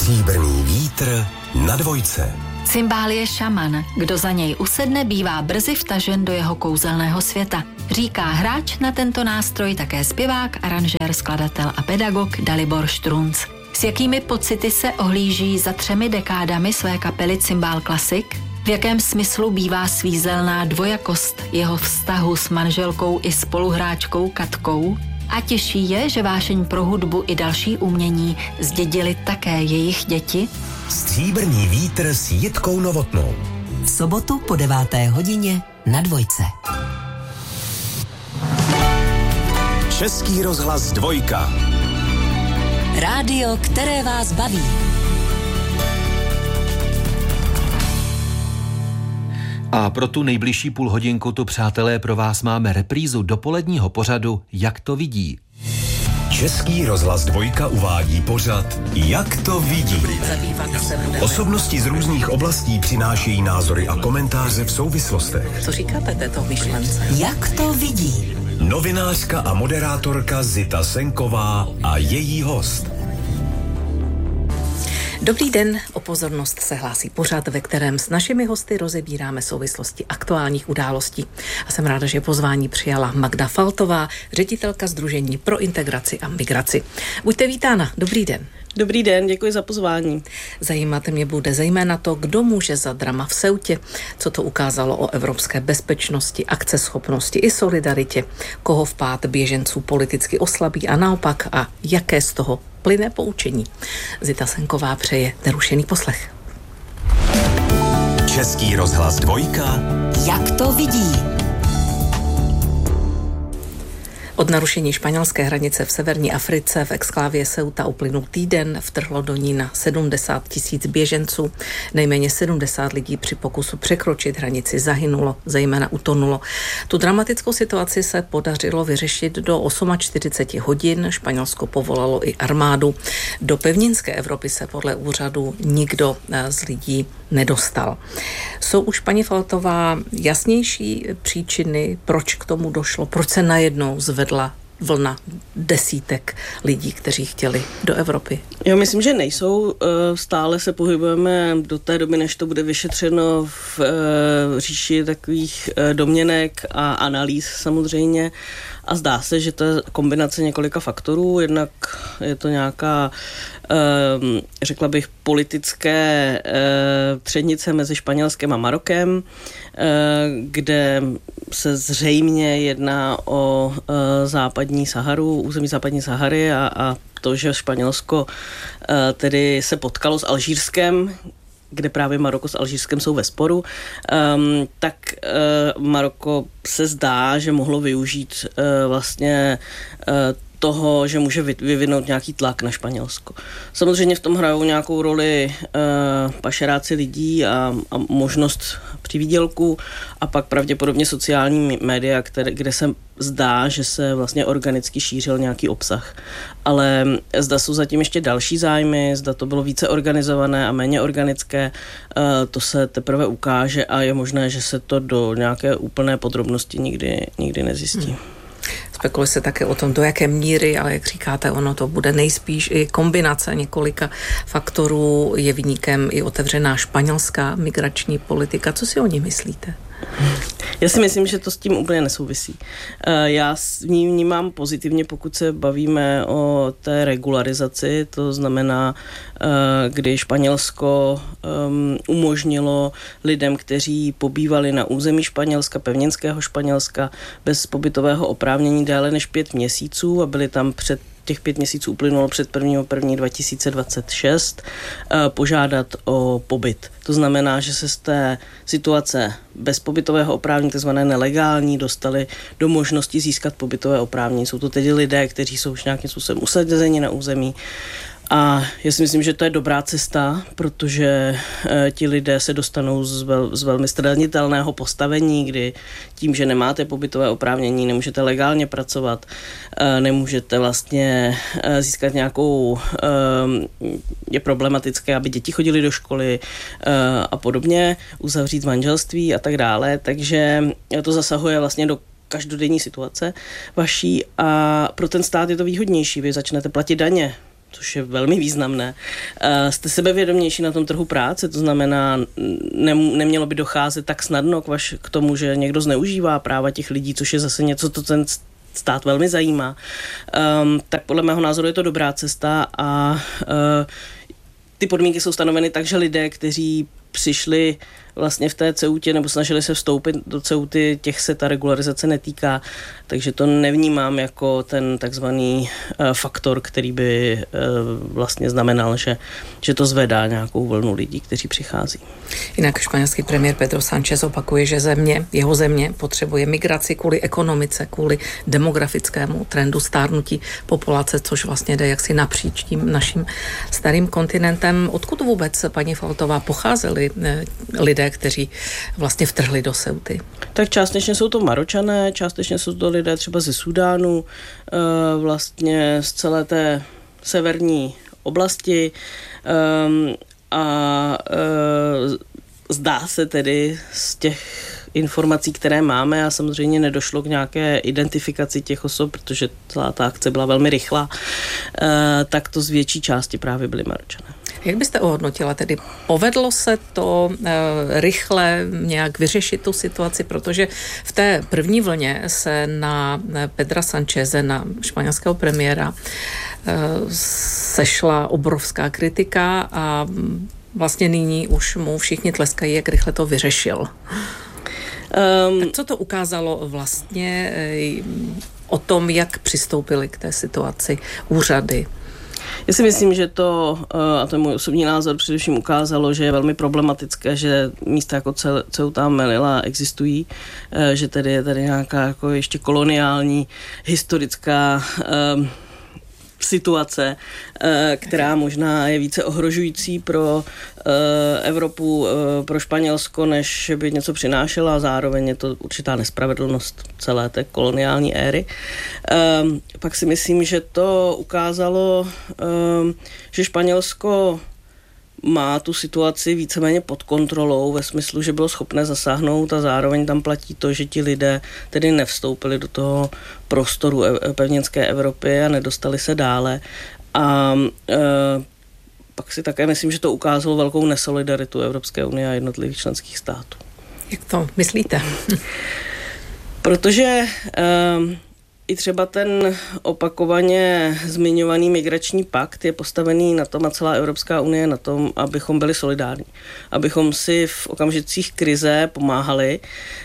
Stříbrný vítr na dvojce. Cymbál je šaman. Kdo za něj usedne, bývá brzy vtažen do jeho kouzelného světa. Říká hráč na tento nástroj také zpěvák, aranžér, skladatel a pedagog Dalibor Štrunc. S jakými pocity se ohlíží za 3 dekádami své kapely Cymbál Classic? V jakém smyslu bývá svízelná dvojakost jeho vztahu s manželkou i spoluhráčkou Katkou? A těší je, že vášeň pro hudbu i další umění zdědili také jejich děti? Stříbrný vítr s Jitkou Novotnou. V sobotu po 9. hodině na dvojce. Český rozhlas 2. Rádio, které vás baví. A pro tu nejbližší půlhodinku tu, přátelé, pro vás máme reprízu dopoledního pořadu Jak to vidí. Český rozhlas 2 uvádí pořad Jak to vidí. Osobnosti z různých oblastí přinášejí názory a komentáře v souvislostech. Co říkáte této myšlence? Jak to vidí? Novinářka a moderátorka Zita Senková a její host. Dobrý den, o pozornost se hlásí pořad, ve kterém s našimi hosty rozebíráme souvislosti aktuálních událostí. A jsem ráda, že pozvání přijala Magda Faltová, ředitelka Sdružení pro integraci a migraci. Buďte vítána, dobrý den. Dobrý den, děkuji za pozvání. Zajímat mě bude zejména to, kdo může za drama v Ceutě, co to ukázalo o evropské bezpečnosti, akceschopnosti i solidaritě, koho vpád běženců politicky oslabí a naopak a jaké z toho plyne poučení. Zita Senková přeje nerušený poslech. Český rozhlas 2. Jak to vidí? Od narušení španělské hranice v severní Africe v exklávě Ceuta uplynul týden, vtrhlo do ní na 70 000 běženců. Nejméně 70 lidí při pokusu překročit hranici zahynulo, zejména utonulo. Tu dramatickou situaci se podařilo vyřešit do 48 hodin. Španělsko povolalo i armádu. Do pevninské Evropy se podle úřadu nikdo z lidí nedostal. Jsou už, paní Faltová, jasnější příčiny, proč k tomu došlo, proč se najednou zvedla vlna desítek lidí, kteří chtěli do Evropy? Já myslím, že nejsou. Stále se pohybujeme do té doby, než to bude vyšetřeno v říši takových domněnek a analýz samozřejmě. A zdá se, že to je kombinace několika faktorů. Jednak je to nějaká, řekla bych, politické třenice mezi Španělskem a Marokem, kde se zřejmě jedná o západní Saharu, území západní Sahary a to, že Španělsko tedy se potkalo s Alžírskem, kde právě Maroko s Alžírskem jsou ve sporu, tak Maroko se zdá, že mohlo využít vlastně toho, že může vyvinout nějaký tlak na Španělsko. Samozřejmě v tom hrajou nějakou roli pašeráci lidí a možnost přivýdělku a pak pravděpodobně sociální média, kde se zdá, že se vlastně organicky šířil nějaký obsah. Ale zda jsou zatím ještě další zájmy, zda to bylo více organizované a méně organické, to se teprve ukáže a je možné, že se to do nějaké úplné podrobnosti nikdy nezjistí. Spekuluje se také o tom, do jaké míry, ale jak říkáte, ono to bude nejspíš i kombinace několika faktorů. Je viníkem i otevřená španělská migrační politika. Co si o ní myslíte? Já si myslím, že to s tím úplně nesouvisí. Já s ní vnímám pozitivně, pokud se bavíme o té regularizaci, to znamená, kdy Španělsko umožnilo lidem, kteří pobývali na území Španělska, pevninského Španělska, bez pobytového oprávnění déle než 5 měsíců a byli tam těch 5 měsíců uplynulo před 1.1.2026, požádat o pobyt. To znamená, že se z té situace bez pobytového oprávnění, takzvané nelegální, dostali do možnosti získat pobytové oprávnění. Jsou to tedy lidé, kteří jsou už nějakým způsobem usazeni na území. A já si myslím, že to je dobrá cesta, protože ti lidé se dostanou z velmi zranitelného postavení, kdy tím, že nemáte pobytové oprávnění, nemůžete legálně pracovat, nemůžete vlastně získat nějakou, je problematické, aby děti chodily do školy a podobně, uzavřít manželství a tak dále, takže to zasahuje vlastně do každodenní situace vaší a pro ten stát je to výhodnější. Vy začnete platit daně, což je velmi významné. Jste sebevědomější na tom trhu práce, to znamená, nemělo by docházet tak snadno k tomu, že někdo zneužívá práva těch lidí, což je zase něco, co ten stát velmi zajímá. Tak podle mého názoru je to dobrá cesta a ty podmínky jsou stanoveny tak, že lidé, kteří přišli vlastně v té ceutě nebo snažili se vstoupit do ceuty, těch se ta regularizace netýká, takže to nevnímám jako ten takzvaný faktor, který by vlastně znamenal, že to zvedá nějakou vlnu lidí, kteří přichází. Jinak španělský premiér Pedro Sánchez opakuje, že jeho země potřebuje migraci kvůli ekonomice, kvůli demografickému trendu stárnutí populace, což vlastně jde jaksi napříč tím naším starým kontinentem. Odkud vůbec, paní Flautová, pocházeli lidé, kteří vlastně vtrhli do Ceuty? Tak částečně jsou to Maročané, částečně jsou to lidé třeba ze Súdánu, vlastně z celé té severní oblasti a zdá se tedy z těch informací, které máme, a samozřejmě nedošlo k nějaké identifikaci těch osob, protože celá ta akce byla velmi rychlá, tak to z větší části právě byli Maročané. Jak byste ohodnotila tedy? Povedlo se to rychle nějak vyřešit tu situaci, protože v té první vlně se na Pedra Sancheze, na španělského premiéra, sešla obrovská kritika a vlastně nyní už mu všichni tleskají, jak rychle to vyřešil. Tak co to ukázalo vlastně o tom, jak přistoupili k té situaci úřady? Já si myslím, že to, a to je můj osobní názor, především ukázalo, že je velmi problematické, že místa jako Ceuta a Melilla existují, že tedy je tady nějaká jako ještě koloniální, historická situace, která možná je více ohrožující pro Evropu, pro Španělsko, než by něco přinášela, a zároveň je to určitá nespravedlnost celé té koloniální éry. Pak si myslím, že to ukázalo, že Španělsko má tu situaci víceméně pod kontrolou ve smyslu, že bylo schopné zasáhnout, a zároveň tam platí to, že ti lidé tedy nevstoupili do toho prostoru pevninské Evropy a nedostali se dále. A pak si také myslím, že to ukázalo velkou nesolidaritu Evropské unie a jednotlivých členských států. Jak to myslíte? Protože i třeba ten opakovaně zmiňovaný migrační pakt je postavený na tom, a celá Evropská unie na tom, abychom byli solidární. Abychom si v okamžicích krize pomáhali,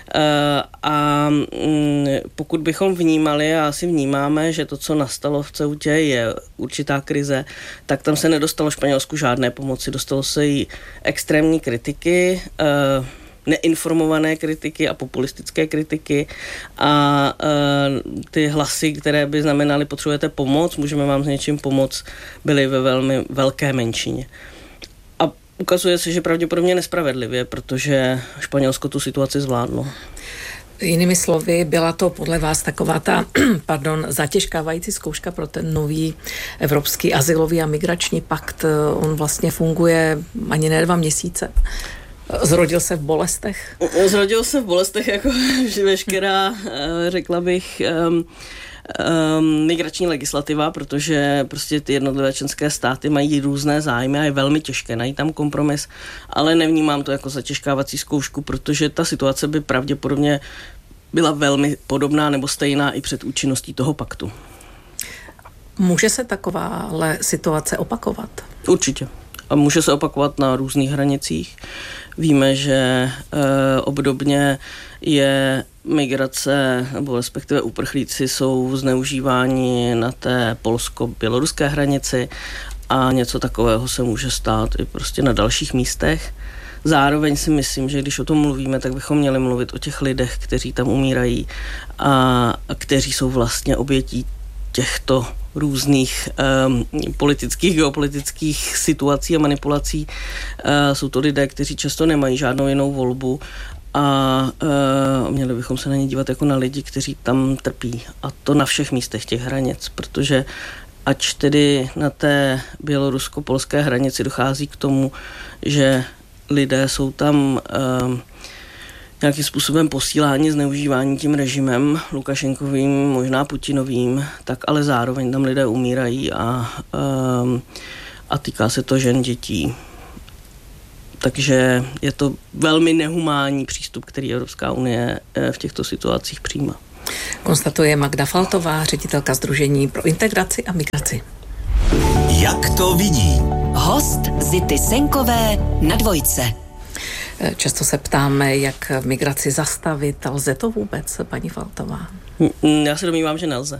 a pokud bychom vnímali, a asi vnímáme, že to, co nastalo v Ceutě, je určitá krize, tak tam se nedostalo Španělsku žádné pomoci. Dostalo se jí extrémní kritiky, neinformované kritiky a populistické kritiky, a ty hlasy, které by znamenaly, potřebujete pomoc, můžeme vám s něčím pomoct, byly ve velmi velké menšině. A ukazuje se, že pravděpodobně nespravedlivě, protože Španělsko tu situaci zvládlo. Jinými slovy, byla to podle vás taková ta zatěžkávající zkouška pro ten nový evropský azylový a migrační pakt. On vlastně funguje ani ne 2 měsíce. Zrodil se v bolestech? Zrodil se v bolestech jako veškerá, řekla bych, migrační legislativa, protože prostě ty jednotlivé členské státy mají různé zájmy a je velmi těžké najít tam kompromis, ale nevnímám to jako zatěžkávací zkoušku, protože ta situace by pravděpodobně byla velmi podobná nebo stejná i před účinností toho paktu. Může se takováhle situace opakovat? Určitě. A může se opakovat na různých hranicích. Víme, že obdobně je migrace, nebo respektive uprchlíci jsou zneužíváni na té polsko-běloruské hranici, a něco takového se může stát i prostě na dalších místech. Zároveň si myslím, že když o tom mluvíme, tak bychom měli mluvit o těch lidech, kteří tam umírají a kteří jsou vlastně obětí těchto různých politických, geopolitických situací a manipulací. Jsou to lidé, kteří často nemají žádnou jinou volbu, a měli bychom se na ně dívat jako na lidi, kteří tam trpí. A to na všech místech těch hranic, protože ač tedy na té bělorusko-polské hranici dochází k tomu, že lidé jsou tam nějakým způsobem posílání, zneužívání tím režimem Lukašenkovým, možná Putinovým, tak ale zároveň tam lidé umírají a týká se to žen, dětí. Takže je to velmi nehumánní přístup, který Evropská unie v těchto situacích přijímá. Konstatuje Magda Faltová, ředitelka Sdružení pro integraci a migraci. Jak to vidí? Host Zity Senkové na Dvojce. Často se ptáme, jak migraci zastavit. Lze to vůbec, paní Faltová? Já se domnívám, že nelze.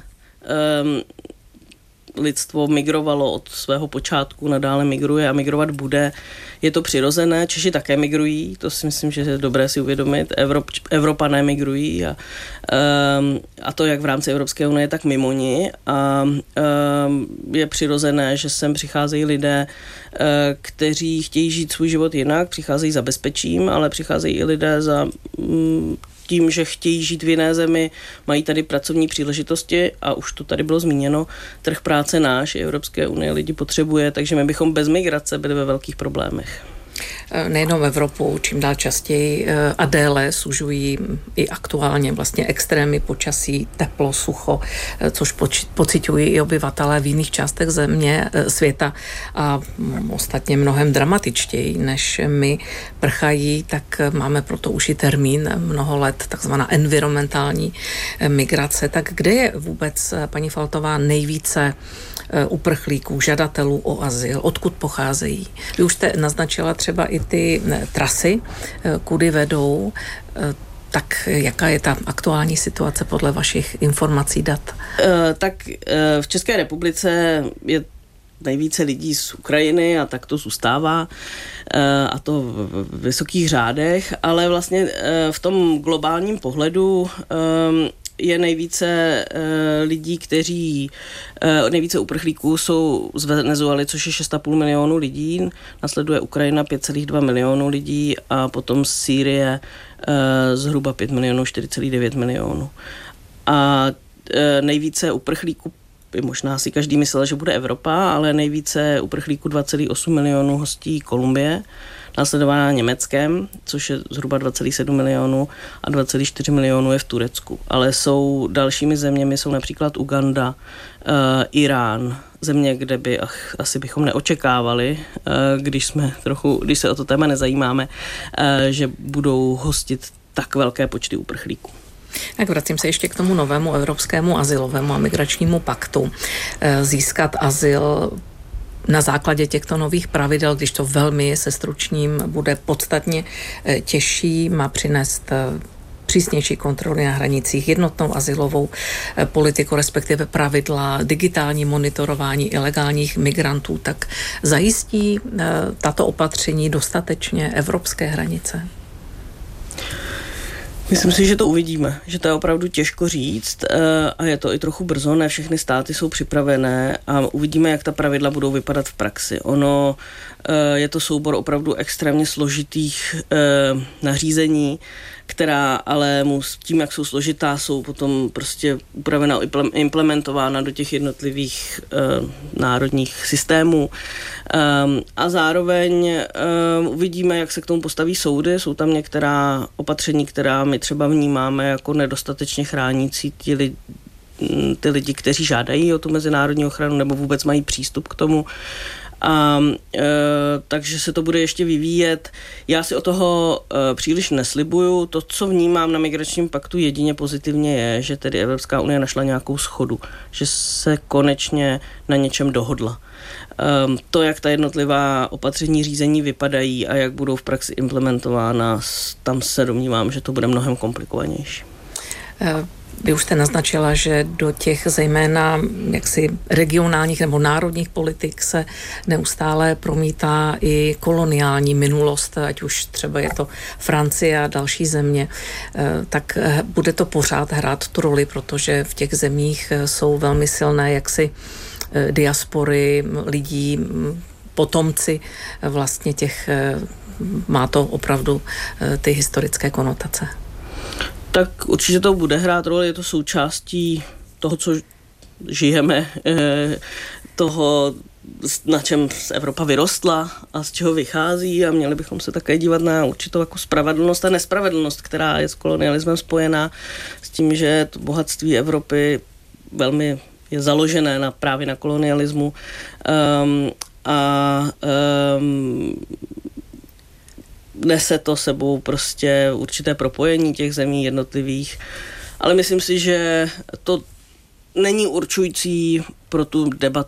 Lidstvo migrovalo od svého počátku, nadále migruje a migrovat bude. Je to přirozené, Češi také migrují, to si myslím, že je dobré si uvědomit. Evropané migrují a to jak v rámci Evropské unie, tak mimo ní. A je přirozené, že sem přicházejí lidé, kteří chtějí žít svůj život jinak, přicházejí za bezpečím, ale přicházejí i lidé za tím, že chtějí žít v jiné zemi, mají tady pracovní příležitosti a už to tady bylo zmíněno, trh práce náš i Evropské unie lidi potřebuje, takže my bychom bez migrace byli ve velkých problémech. Nejenom Evropu, čím dál častěji a déle sužují i aktuálně vlastně extrémy počasí, teplo, sucho, což pociťují i obyvatelé v jiných částech světa a ostatně mnohem dramatičtěji než my prchají, tak máme proto už i termín mnoho let, takzvaná environmentální migrace. Tak kde je vůbec, paní Faltová, nejvíce uprchlíků, žadatelů o azyl, odkud pocházejí? Vy už jste naznačila třeba i ty trasy, kudy vedou, tak jaká je ta aktuální situace podle vašich informací, dat? V České republice je nejvíce lidí z Ukrajiny a tak to zůstává a to v vysokých řádech, ale vlastně v tom globálním pohledu je nejvíce lidí, nejvíce uprchlíků jsou z Venezuely, což je 6,5 milionu lidí, nasleduje Ukrajina 5,2 milionu lidí a potom z Sýrie zhruba 5 milionů, 4,9 milionů. A nejvíce uprchlíků, možná si každý myslel, že bude Evropa, ale nejvíce uprchlíků 2,8 milionů hostí Kolumbie, následovaná Německem, což je zhruba 2,7 milionů a 2,4 milionů je v Turecku. Ale jsou dalšími zeměmi, jsou například Uganda, Irán, země, kde by asi bychom neočekávali, když se o to téma nezajímáme, že budou hostit tak velké počty uprchlíků. Tak vracím se ještě k tomu novému evropskému azylovému a migračnímu paktu. Získat azyl na základě těchto nových pravidel, když to velmi se stručním, bude podstatně těžší, má přinést přísnější kontroly na hranicích, jednotnou azylovou politiku, respektive pravidla, digitální monitorování ilegálních migrantů, tak zajistí tato opatření dostatečně evropské hranice? Myslím si, že to uvidíme, že to je opravdu těžko říct a je to i trochu brzo, ne všechny státy jsou připravené a uvidíme, jak ta pravidla budou vypadat v praxi. Je to soubor opravdu extrémně složitých nařízení, která ale tím, jak jsou složitá, jsou potom prostě upravena, implementována do těch jednotlivých národních systémů. A zároveň uvidíme, jak se k tomu postaví soudy. Jsou tam některá opatření, která my třeba vnímáme jako nedostatečně chránící ty lidi, kteří žádají o tu mezinárodní ochranu nebo vůbec mají přístup k tomu. Takže se to bude ještě vyvíjet. Já si o toho příliš neslibuju. To, co vnímám na migračním paktu jedině pozitivně je, že tedy Evropská unie našla nějakou shodu, že se konečně na něčem dohodla. To, jak ta jednotlivá opatření řízení vypadají a jak budou v praxi implementována, tam se domnívám, že to bude mnohem komplikovanější. Vy už jste naznačila, že do těch zejména jaksi regionálních nebo národních politik se neustále promítá i koloniální minulost, ať už třeba je to Francie a další země, tak bude to pořád hrát tu roli, protože v těch zemích jsou velmi silné jaksi diaspory lidí, potomci vlastně těch, má to opravdu ty historické konotace. Tak určitě to bude hrát roli, je to součástí toho, co žijeme, toho na čem Evropa vyrostla a z čeho vychází, a měli bychom se také dívat na určitou jako spravedlnost a nespravedlnost, která je s kolonialismem spojená, s tím, že to bohatství Evropy velmi je založené právě na kolonialismu nese to sebou prostě určité propojení těch zemí jednotlivých, ale myslím si, že to není určující pro tu debatu